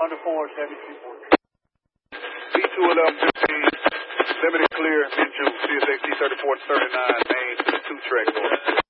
Under 4, Chevy 214. B21115, limited clear, mid-June, CSXT 34 and 39, main to the 2 track north.